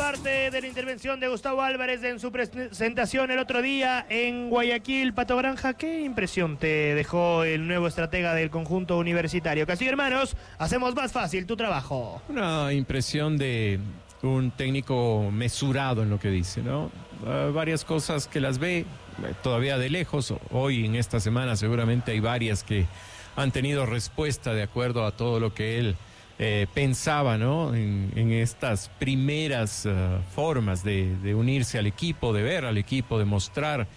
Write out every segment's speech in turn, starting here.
parte de la intervención de Gustavo Álvarez en su presentación el otro día en Guayaquil. Pato Granja, ¿qué impresión te dejó el nuevo estratega del conjunto universitario? Castillo Hermanos, hacemos más fácil tu trabajo. Una impresión de un técnico mesurado en lo que dice, ¿no? Varias cosas que las ve todavía de lejos. Hoy, en esta semana, seguramente hay varias que han tenido respuesta de acuerdo a todo lo que él pensaba, ¿no? En estas primeras formas de unirse al equipo, de ver al equipo, de mostrar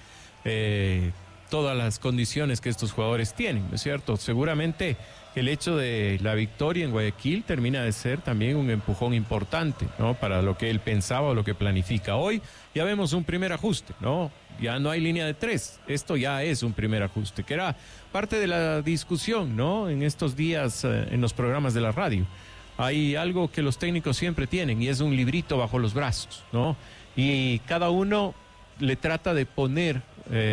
todas las condiciones que estos jugadores tienen, ¿no es cierto? Seguramente el hecho de la victoria en Guayaquil termina de ser también un empujón importante, ¿no? Para lo que él pensaba o lo que planifica. Hoy ya vemos un primer ajuste, ¿no? Ya no hay línea de tres. Esto ya es un primer ajuste, que era parte de la discusión, ¿no? En estos días en los programas de la radio. Hay algo que los técnicos siempre tienen y es un librito bajo los brazos, ¿no? Y cada uno le trata de poner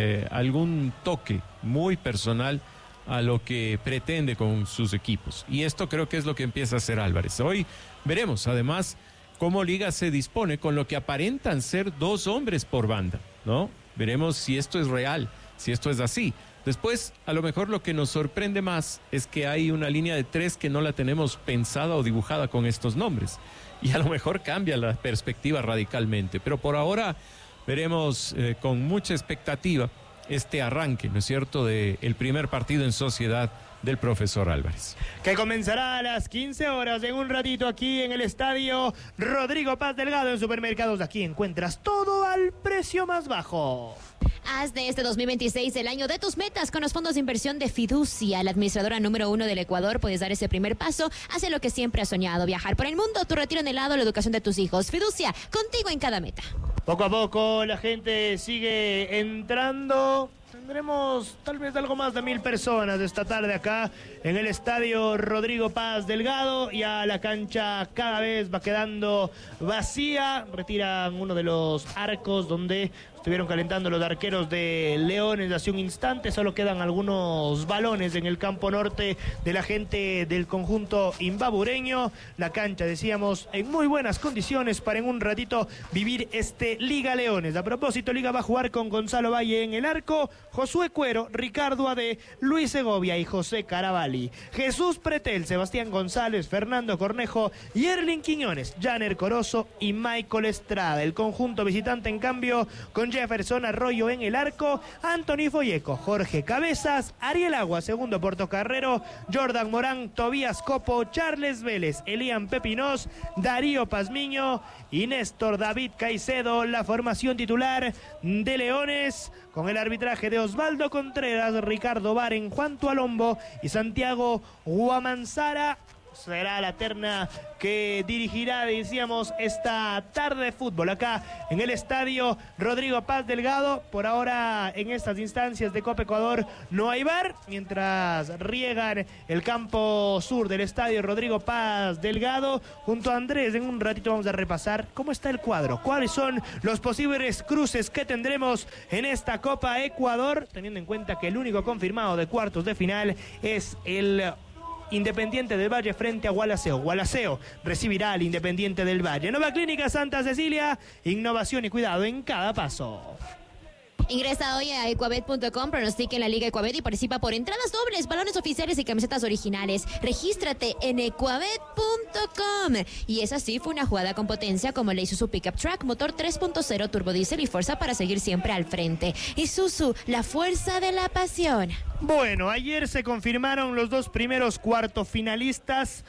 algún toque muy personal a lo que pretende con sus equipos. Y esto creo que es lo que empieza a hacer Álvarez. Hoy veremos, además, cómo Liga se dispone con lo que aparentan ser 2 hombres por banda, ¿no? Veremos si esto es real, si esto es así. Después, a lo mejor lo que nos sorprende más es que hay una línea de 3 que no la tenemos pensada o dibujada con estos nombres. Y a lo mejor cambia la perspectiva radicalmente. Pero por ahora veremos con mucha expectativa este arranque, ¿no es cierto?, del primer partido en sociedad del profesor Álvarez. Que comenzará a las 15 horas en un ratito aquí en el estadio Rodrigo Paz Delgado. En Supermercados Aquí encuentras todo al precio más bajo. Haz de este 2026 el año de tus metas con los fondos de inversión de Fiducia, la administradora número 1 del Ecuador. Puedes dar ese primer paso, hace lo que siempre has soñado, viajar por el mundo, tu retiro anhelado, la educación de tus hijos. Fiducia, contigo en cada meta. Poco a poco la gente sigue entrando. Tendremos tal vez algo más de 1000 personas esta tarde acá en el estadio Rodrigo Paz Delgado. Ya la cancha cada vez va quedando vacía. Retiran uno de los arcos donde estuvieron calentando los arqueros de Leones hace un instante. Solo quedan algunos balones en el campo norte de la gente del conjunto imbabureño. La cancha, decíamos, en muy buenas condiciones para en un ratito vivir este Liga Leones. A propósito, Liga va a jugar con Gonzalo Valle en el arco, Josué Cuero, Ricardo Ade, Luis Segovia y José Caravalli. Jesús Pretel, Sebastián González, Fernando Cornejo, Yerlin Quiñones, Janer Corozo y Michael Estrada. El conjunto visitante, en cambio, con Jefferson Arroyo en el arco, Anthony Folleco, Jorge Cabezas, Ariel Agua, segundo portocarrero, Jordan Morán, Tobías Copo, Charles Vélez, Elian Pepinós, Darío Pazmiño y Néstor David Caicedo. La formación titular de Leones, con el arbitraje de Osvaldo Contreras, Ricardo Baren, Juan Tualombo y Santiago Guamanzara. Será la terna que dirigirá, decíamos, esta tarde de fútbol acá en el estadio Rodrigo Paz Delgado. Por ahora, en estas instancias de Copa Ecuador no hay VAR, mientras riegan el campo sur del estadio Rodrigo Paz Delgado. Junto a Andrés, en un ratito vamos a repasar cómo está el cuadro, cuáles son los posibles cruces que tendremos en esta Copa Ecuador, teniendo en cuenta que el único confirmado de cuartos de final es el Independiente del Valle frente a Gualaceo. Gualaceo recibirá al Independiente del Valle. Nueva Clínica Santa Cecilia, innovación y cuidado en cada paso. Ingresa hoy a ecuabet.com, pronostica en la Liga Ecuabet y participa por entradas dobles, balones oficiales y camisetas originales. Regístrate en ecuabet.com. Y esa sí fue una jugada con potencia como la Isuzu Pickup Truck, motor 3.0 turbodiesel y fuerza para seguir siempre al frente. Isuzu, la fuerza de la pasión. Bueno, ayer se confirmaron los 2 primeros cuartos finalistas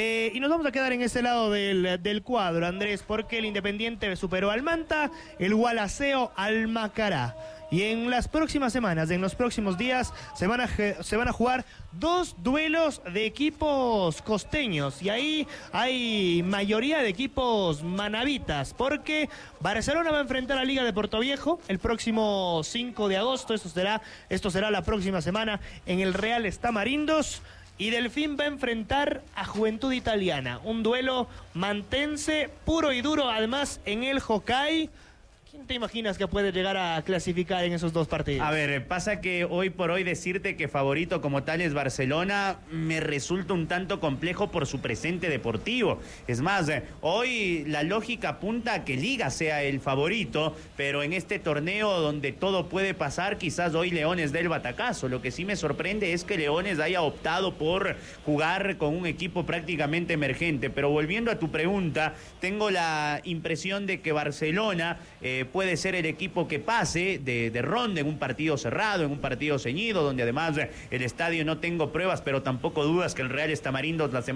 y nos vamos a quedar en ese lado del cuadro, Andrés, porque el Independiente superó al Manta, el Gualaceo al Macará. Y en las próximas semanas, en los próximos días, se van a jugar 2 duelos de equipos costeños. Y ahí hay mayoría de equipos manavitas, porque Barcelona va a enfrentar a Liga de Portoviejo el próximo 5 de agosto. Esto será la próxima semana en el Real Estamarindos. Y Delfín va a enfrentar a Juventud Italiana. Un duelo mantense, puro y duro, además en el Hokkaido. ¿quién te imaginas que puede llegar a clasificar en esos dos partidos? A ver, pasa que hoy por hoy decirte que favorito como tal es Barcelona me resulta un tanto complejo por su presente deportivo. Es más, hoy la lógica apunta a que Liga sea el favorito, pero en este torneo donde todo puede pasar, quizás hoy Leones dé el batacazo. Lo que sí me sorprende es que Leones haya optado por jugar con un equipo prácticamente emergente. Pero volviendo a tu pregunta, tengo la impresión de que Barcelona puede ser el equipo que pase de ronda en un partido cerrado, en un partido ceñido, donde además el estadio no tengo pruebas, pero tampoco dudas que el Real Estamarindos la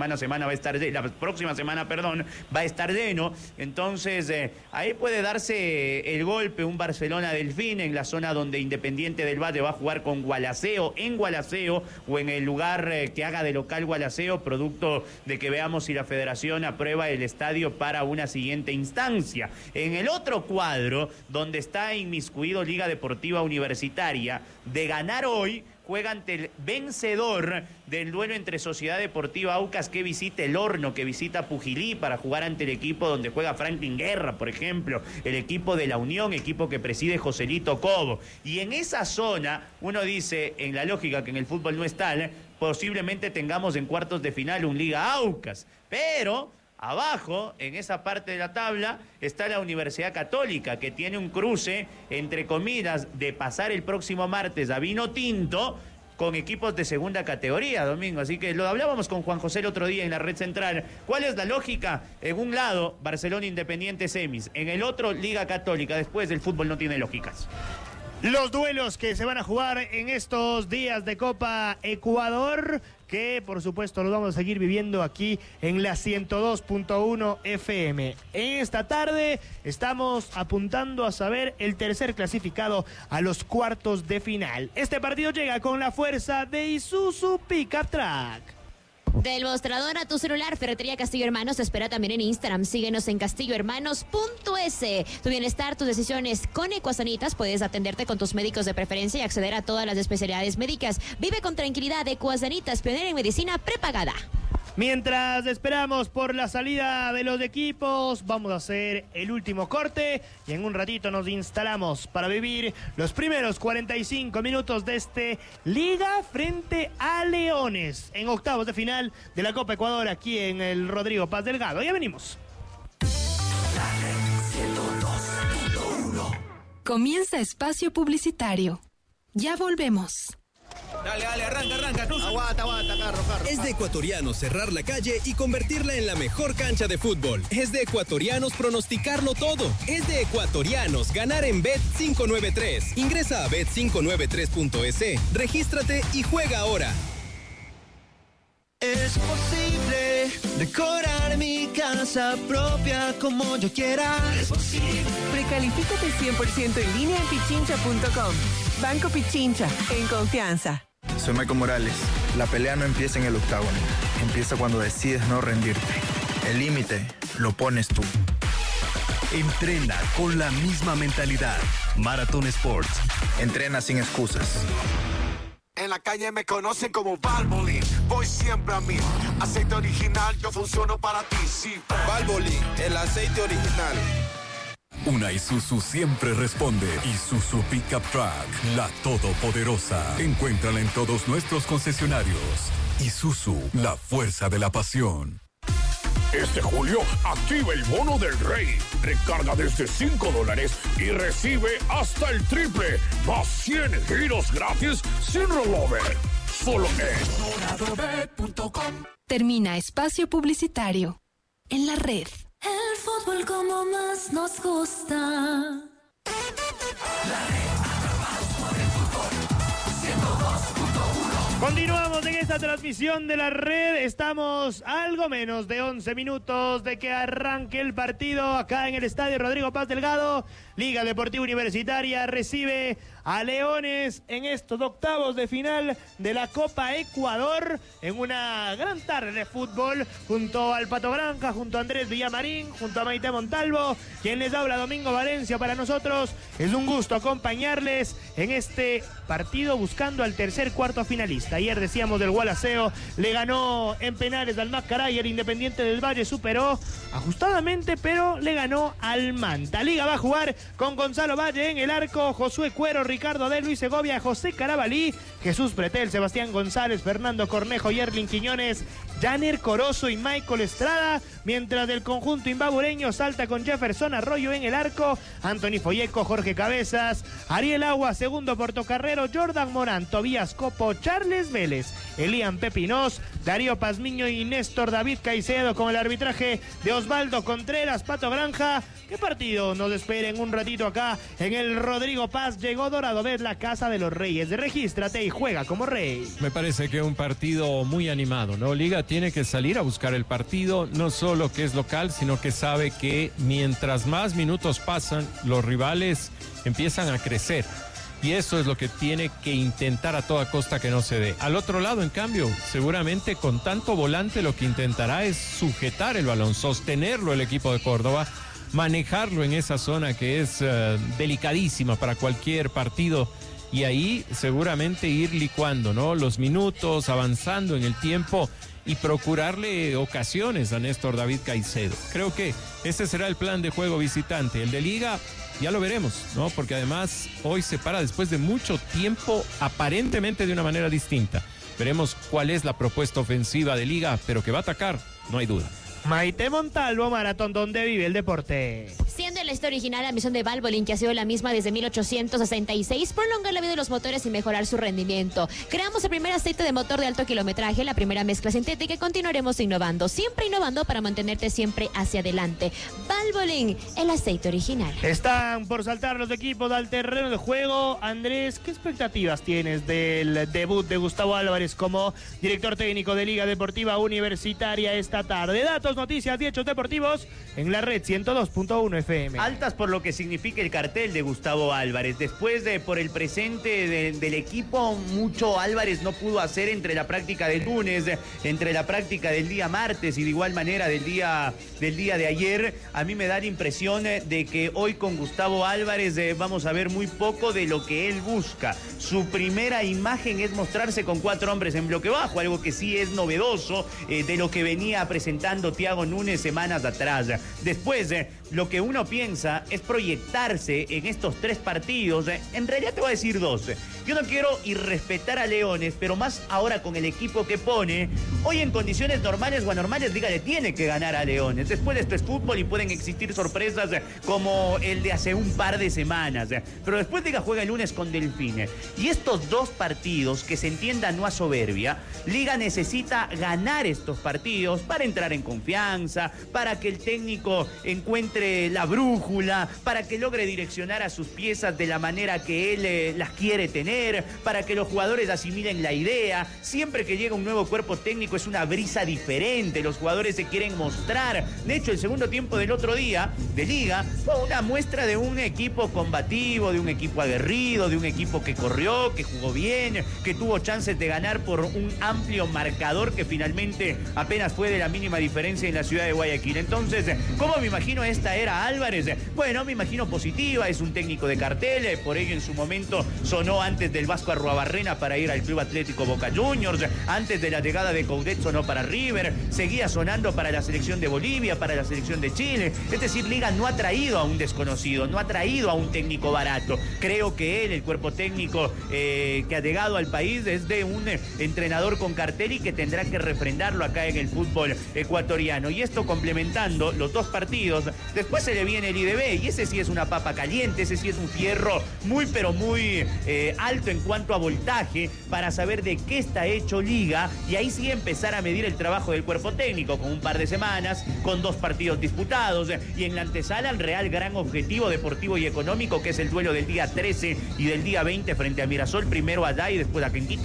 próxima semana, va a estar lleno. Entonces, ahí puede darse el golpe, un Barcelona-Delfín en la zona donde Independiente del Valle va a jugar con Gualaceo, en Gualaceo, o en el lugar que haga de local Gualaceo, producto de que veamos si la Federación aprueba el estadio para una siguiente instancia. En el otro cuadro, donde está inmiscuido Liga Deportiva Universitaria, de ganar hoy, juega ante el vencedor del duelo entre Sociedad Deportiva Aucas, que visita El Horno, que visita Pujilí, para jugar ante el equipo donde juega Franklin Guerra, por ejemplo, el equipo de La Unión, equipo que preside Joselito Cobo. Y en esa zona, uno dice, en la lógica que en el fútbol no está, posiblemente tengamos en cuartos de final un Liga Aucas, pero abajo, en esa parte de la tabla, está la Universidad Católica, que tiene un cruce, entre comillas, de pasar el próximo martes a vino tinto con equipos de segunda categoría, Domingo. Así que lo hablábamos con Juan José el otro día en la red central. ¿Cuál es la lógica? En un lado, Barcelona Independiente semis. En el otro, Liga Católica. Después, el fútbol no tiene lógicas. Los duelos que se van a jugar en estos días de Copa Ecuador, que por supuesto los vamos a seguir viviendo aquí en la 102.1 FM. En esta tarde estamos apuntando a saber el tercer clasificado a los cuartos de final. Este partido llega con la fuerza de Isuzu Pickup Truck. Del mostrador a tu celular, Ferretería Castillo Hermanos te espera también en Instagram. Síguenos en castillohermanos.es. Tu bienestar, tus decisiones con Ecuasanitas. Puedes atenderte con tus médicos de preferencia y acceder a todas las especialidades médicas. Vive con tranquilidad. Ecuasanitas, pionera en medicina prepagada. Mientras esperamos por la salida de los equipos, vamos a hacer el último corte y en un ratito nos instalamos para vivir los primeros 45 minutos de este Liga frente a Leones en octavos de final de la Copa Ecuador aquí en el Rodrigo Paz Delgado. Ya venimos. Comienza espacio publicitario. Ya volvemos. Dale, arranca. Aguanta, carro. Es de ecuatorianos cerrar la calle y convertirla en la mejor cancha de fútbol. Es de ecuatorianos pronosticarlo todo. Es de ecuatorianos ganar en Bet593. Ingresa a bet593.es, regístrate y juega ahora. Es posible decorar mi casa propia como yo quiera. Es posible. Precalifícate 100% en línea en pichincha.com. Banco Pichincha, en confianza. Soy Michael Morales. La pelea no empieza en el octágono. Empieza cuando decides no rendirte. El límite lo pones tú. Entrena con la misma mentalidad. Marathon Sports. Entrena sin excusas. En la calle me conocen como Valvoline. Voy siempre a mí. Aceite original, yo funciono para ti. Sí. Valvoline, el aceite original. Una Isuzu siempre responde. Isuzu Pickup Truck, la todopoderosa. Encuéntrala en todos nuestros concesionarios. Isuzu, la fuerza de la pasión. Este julio, activa el bono del rey. Recarga desde $5 y recibe hasta el triple. Más 100 giros gratis sin rollover. Solo en doradobet.com. Termina espacio publicitario. En la red. El fútbol como más nos gusta. La red, atrapados por el fútbol. 102.1. Continuamos en esta transmisión de la red. Estamos a algo menos de 11 minutos de que arranque el partido acá en el estadio Rodrigo Paz Delgado. Liga Deportiva Universitaria recibe a Leones en estos octavos de final de la Copa Ecuador en una gran tarde de fútbol junto al Pato Granja, junto a Andrés Villamarín, junto a Maite Montalvo, quien les habla Domingo Valencia. Para nosotros es un gusto acompañarles en este partido buscando al tercer cuarto finalista. Ayer decíamos del Gualaceo Montevideo le ganó en penales al Mascaray. El Independiente del Valle superó ajustadamente, pero le ganó al Manta. Liga va a jugar con Gonzalo Valle en el arco, Josué Cuero, Ricardo de Luis Segovia, José Carabalí, Jesús Pretel, Sebastián González, Fernando Cornejo, Yerlin Quiñones, Janer Corozo y Michael Estrada, mientras del conjunto imbabureño salta con Jefferson Arroyo en el arco, Anthony Folleco, Jorge Cabezas, Ariel Agua, segundo portocarrero, Jordan Morán, Tobías Copo, Charles Vélez, Elian Pepinos, Darío Pazmiño y Néstor David Caicedo, con el arbitraje de Osvaldo Contreras, Pato Granja. ¿Qué partido nos espera en un ratito acá en el Rodrigo Paz? Llegó Dorado Bet, la casa de los reyes. Regístrate y juega como rey. Me parece que un partido muy animado, ¿no? Liga tiene que salir a buscar el partido, no solo que es local, sino que sabe que mientras más minutos pasan, los rivales empiezan a crecer. Y eso es lo que tiene que intentar a toda costa que no se dé. Al otro lado, en cambio, seguramente con tanto volante lo que intentará es sujetar el balón, sostenerlo el equipo de Córdoba, manejarlo en esa zona que es delicadísima para cualquier partido, y ahí seguramente ir licuando, ¿no? Los minutos, avanzando en el tiempo y procurarle ocasiones a Néstor David Caicedo. Creo que ese será el plan de juego visitante. El de Liga ya lo veremos, ¿no? Porque además hoy se para después de mucho tiempo, aparentemente de una manera distinta. Veremos cuál es la propuesta ofensiva de Liga, pero que va a atacar, no hay duda. Maite Montalvo, Maratón, donde vive el deporte. Siendo el este original la misión de Valvoline, que ha sido la misma desde 1866, prolongar la vida de los motores y mejorar su rendimiento. Creamos el primer aceite de motor de alto kilometraje, la primera mezcla sintética, y continuaremos innovando, siempre innovando para mantenerte siempre hacia adelante. Valvoline, el aceite original. Están por saltar los equipos al terreno de juego. Andrés, ¿qué expectativas tienes del debut de Gustavo Álvarez como director técnico de Liga Deportiva Universitaria esta tarde? Datos, noticias y hechos deportivos en la red 102.1 FM. Altas por lo que significa el cartel de Gustavo Álvarez. Después de por el presente del equipo, mucho Álvarez no pudo hacer entre la práctica del lunes, entre la práctica del día martes y de igual manera del día de ayer. A mí me da la impresión de que hoy con Gustavo Álvarez vamos a ver muy poco de lo que él busca. Su primera imagen es mostrarse con 4 hombres en bloque bajo, algo que sí es novedoso de lo que venía presentando Thiago Núñez semanas atrás. Después, lo que uno piensa es proyectarse en estos 3 partidos. En realidad te voy a decir 2. Yo no quiero irrespetar a Leones, pero más ahora con el equipo que pone. Hoy en condiciones normales o anormales, Liga le tiene que ganar a Leones. Después esto es fútbol y pueden existir sorpresas como el de hace un par de semanas. Pero después Liga juega el lunes con Delfín. Y estos 2 partidos, que se entienda no a soberbia, Liga necesita ganar estos partidos para entrar en confianza, para que el técnico encuentre la brújula, para que logre direccionar a sus piezas de la manera que él las quiere tener, para que los jugadores asimilen la idea. Siempre que llega un nuevo cuerpo técnico es una brisa diferente, los jugadores se quieren mostrar. De hecho, el segundo tiempo del otro día de Liga fue una muestra de un equipo combativo, de un equipo aguerrido, de un equipo que corrió, que jugó bien, que tuvo chances de ganar por un amplio marcador que finalmente apenas fue de la mínima diferencia en la ciudad de Guayaquil. Entonces, ¿cómo me imagino esta era Álvarez? Bueno, me imagino positiva, es un técnico de cartel, por ello en su momento sonó antes del Vasco Arruabarrena para ir al Club Atlético Boca Juniors, antes de la llegada de Coudet sonó para River, seguía sonando para la selección de Bolivia, para la selección de Chile. Es decir, Liga no ha traído a un desconocido, no ha traído a un técnico barato. Creo que él, el cuerpo técnico que ha llegado al país, es de un entrenador con cartel y que tendrá que refrendarlo acá en el fútbol ecuatoriano. Y esto complementando los 2 partidos, después se le viene el IDB, y ese sí es una papa caliente, ese sí es un fierro muy pero muy alto en cuanto a voltaje para saber de qué está hecho Liga, y ahí sí empezar a medir el trabajo del cuerpo técnico con un par de semanas, con 2 partidos disputados, y en la antesala el real gran objetivo deportivo y económico, que es el duelo del día 13 y del día 20 frente a Mirasol, primero allá y después a Quenquito.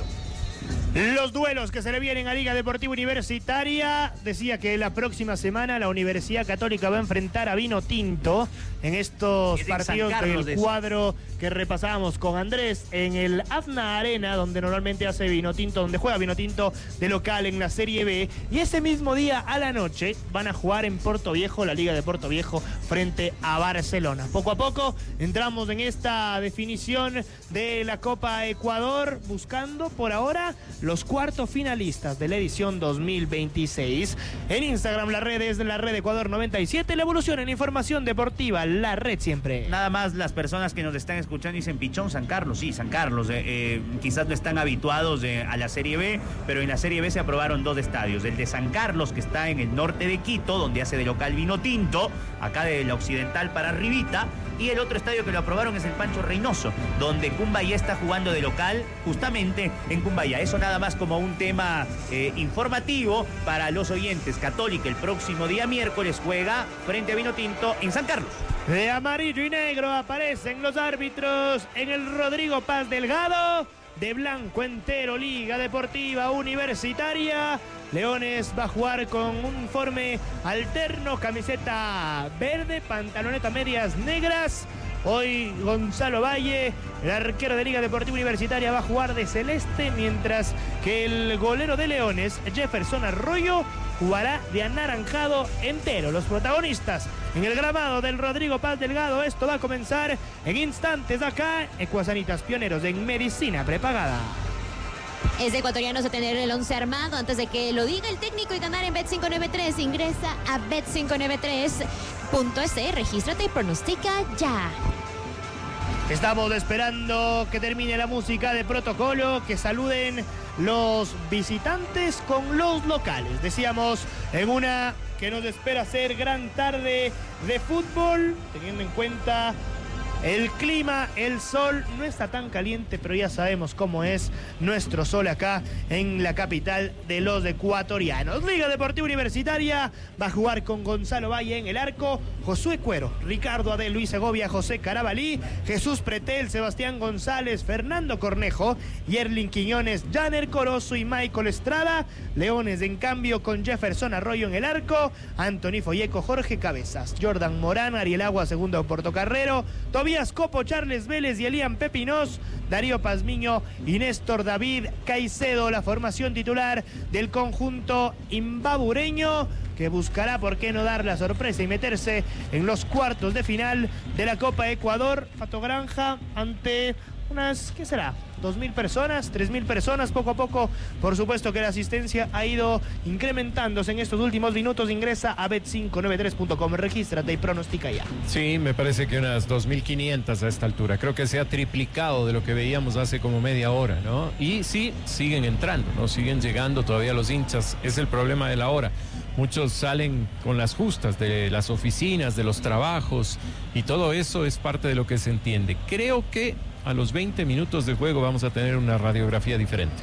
Los duelos que se le vienen a Liga Deportiva Universitaria. Decía que la próxima semana la Universidad Católica va a enfrentar a Vino Tinto en estos Es en partidos San Carlos del cuadro que repasamos con Andrés en el Afna Arena, donde normalmente hace Vinotinto, donde juega Vinotinto de local en la Serie B. Y ese mismo día a la noche van a jugar en Puerto Viejo, la Liga de Puerto Viejo, frente a Barcelona. Poco a poco entramos en esta definición de la Copa Ecuador, buscando por ahora los cuartos finalistas de la edición 2026. En Instagram, las redes de la Red Ecuador 97, la evolución en información deportiva, la red siempre. Nada más las personas que nos están escuchando dicen Pichón, San Carlos, sí, San Carlos. Quizás no están habituados a la Serie B, pero en la Serie B se aprobaron 2 estadios. El de San Carlos, que está en el norte de Quito, donde hace de local Vinotinto, acá de la Occidental para arribita. Y el otro estadio que lo aprobaron es el Pancho Reynoso, donde Cumbayá está jugando de local justamente en Cumbayá. Eso nada más como un tema informativo para los oyentes. Católica el próximo día miércoles juega frente a Vinotinto en San Carlos. De amarillo y negro aparecen los árbitros en el Rodrigo Paz Delgado. De blanco entero, Liga Deportiva Universitaria. Leones va a jugar con un uniforme alterno, camiseta verde, pantaloneta medias negras. Hoy Gonzalo Valle, el arquero de Liga Deportiva Universitaria, va a jugar de celeste, mientras que el golero de Leones, Jefferson Arroyo, jugará de anaranjado entero. Los protagonistas en el gramado del Rodrigo Paz Delgado. Esto va a comenzar en instantes acá. Ecuasanitas, pioneros en medicina prepagada. Es de ecuatorianos a tener el 11 armado antes de que lo diga el técnico y ganar en Bet593. Ingresa a bet593.es, regístrate y pronostica ya. Estamos esperando que termine la música de protocolo, que saluden los visitantes con los locales. Decíamos en una que nos espera ser gran tarde de fútbol, teniendo en cuenta el clima, el sol no está tan caliente, pero ya sabemos cómo es nuestro sol acá en la capital de los ecuatorianos. Liga Deportiva Universitaria va a jugar con Gonzalo Valle en el arco, Josué Cuero, Ricardo Adel, Luis Segovia, José Carabalí, Jesús Pretel, Sebastián González, Fernando Cornejo, Yerlin Quiñones, Janer Corozo y Michael Estrada. Leones en cambio con Jefferson Arroyo en el arco, Anthony Folleco, Jorge Cabezas, Jordan Morán, Ariel Agua, segundo Portocarrero, Tobías Copo, Charles Vélez y Elian Pepinos, Darío Pazmiño y Néstor David Caicedo, la formación titular del conjunto imbabureño, que buscará, por qué no, dar la sorpresa y meterse en los cuartos de final de la Copa Ecuador. Pato Granja ante unas, ¿qué será? 2.000 personas, 3.000 personas, poco a poco. Por supuesto que la asistencia ha ido incrementándose en estos últimos minutos. Ingresa a bet593.com, regístrate y pronostica ya. Sí, me parece que unas 2.500 a esta altura. Creo que se ha triplicado de lo que veíamos hace como media hora, ¿no? Y sí, siguen entrando, ¿no? Siguen llegando todavía los hinchas. Es el problema de la hora. Muchos salen con las justas de las oficinas, de los trabajos, y todo eso es parte de lo que se entiende. Creo que a los 20 minutos de juego vamos a tener una radiografía diferente.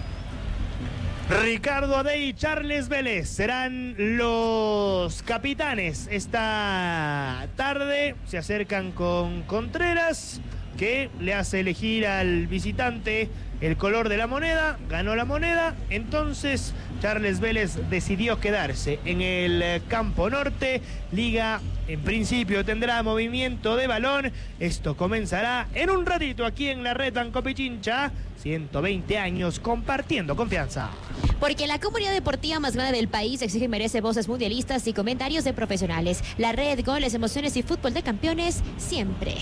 Ricardo Adey y Charles Vélez serán los capitanes esta tarde. Se acercan con Contreras, que le hace elegir al visitante el color de la moneda. Ganó la moneda, entonces Charles Vélez decidió quedarse en el campo norte. Liga en principio tendrá movimiento de balón. Esto comenzará en un ratito aquí en la red Banco Pichincha. 120 años compartiendo confianza. Porque la comunidad deportiva más grande del país exige y merece voces mundialistas y comentarios de profesionales. La red, goles, emociones y fútbol de campeones siempre.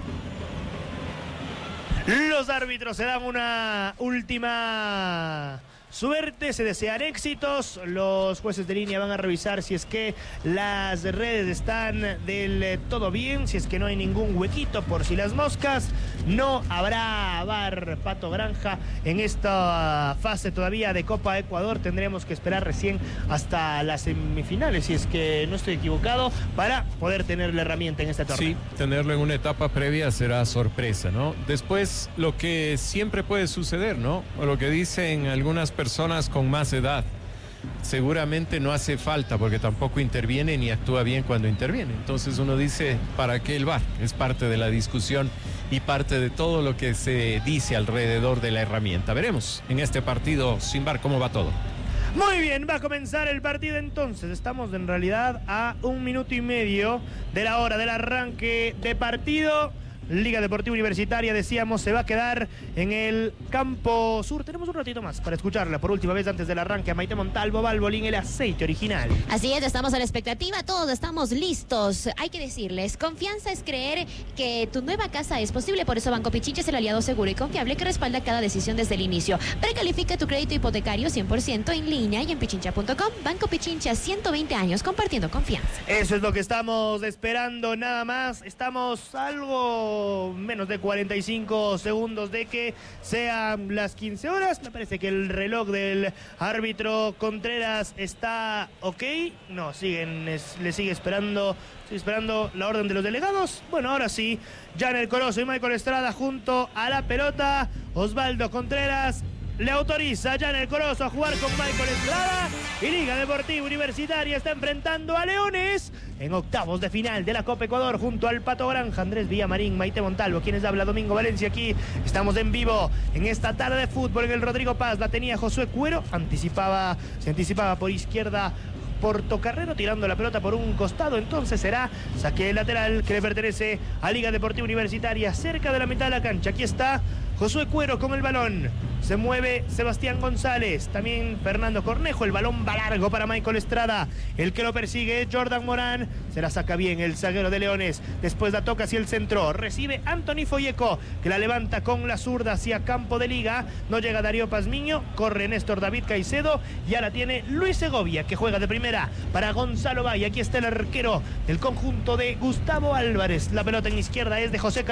Los árbitros se dan una última suerte, se desean éxitos. Los jueces de línea van a revisar si es que las redes están del todo bien, si es que no hay ningún huequito por si las moscas. No habrá VAR, Pato Granja, en esta fase todavía de Copa Ecuador. Tendremos que esperar recién hasta las semifinales, si es que no estoy equivocado, para poder tener la herramienta en este torneo. Sí, tenerlo en una etapa previa será sorpresa, ¿no? Después, lo que siempre puede suceder, ¿no? O lo que dicen algunas personas con más edad, seguramente no hace falta, porque tampoco interviene ni actúa bien cuando interviene. Entonces uno dice, ¿para qué el VAR? Es parte de la discusión y parte de todo lo que se dice alrededor de la herramienta. Veremos en este partido sin VAR cómo va todo. Muy bien, va a comenzar el partido entonces. Estamos en realidad a 1 minuto y medio de la hora del arranque de partido. Liga Deportiva Universitaria, decíamos, se va a quedar en el campo sur. Tenemos un ratito más para escucharla por última vez antes del arranque a Maite Montalvo, Valvoline, el aceite original. Así es, estamos a la expectativa, todos estamos listos. Hay que decirles, confianza es creer que tu nueva casa es posible, por eso Banco Pichincha es el aliado seguro y confiable que respalda cada decisión desde el inicio. Precalifica tu crédito hipotecario 100% en línea y en pichincha.com. Banco Pichincha, 120 años compartiendo confianza. Eso es lo que estamos esperando, nada más. Estamos algo menos de 45 segundos de que sean las 15 horas. Me parece que el reloj del árbitro Contreras está ok. No, le sigue esperando la orden de los delegados. Bueno, ahora sí, Janel Corozo y Michael Estrada junto a la pelota. Osvaldo Contreras le autoriza a Janel Corozo a jugar con Michael Estrada y Liga Deportiva Universitaria está enfrentando a Leones en octavos de final de la Copa Ecuador junto al Pato Granja, Andrés Villamarín, Maite Montalvo, quienes habla Domingo Valencia. Aquí estamos en vivo en esta tarde de fútbol en el Rodrigo Paz. La tenía Josué Cuero, se anticipaba por izquierda Portocarrero tirando la pelota por un costado, entonces será saque lateral que le pertenece a Liga Deportiva Universitaria cerca de la mitad de la cancha. Aquí está Josué Cuero con el balón, se mueve Sebastián González, también Fernando Cornejo, el balón va largo para Michael Estrada, el que lo persigue es Jordan Morán, se la saca bien el zaguero de Leones, después la toca hacia el centro, recibe Anthony Folleco, que la levanta con la zurda hacia campo de Liga, no llega Darío Pazmiño, corre Néstor David Caicedo, ya la tiene Luis Segovia, que juega de primera para Gonzalo Valle. Aquí está el arquero del conjunto de Gustavo Álvarez, la pelota en izquierda es de José